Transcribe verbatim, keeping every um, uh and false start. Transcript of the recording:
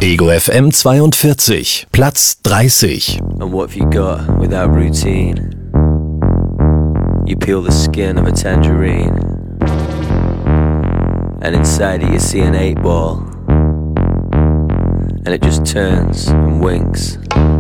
Ego F M zweiundvierzig, Platz dreißig. And what have you got without routine? You peel the skin of a tangerine, and inside it you see an eight ball, and it just turns and winks.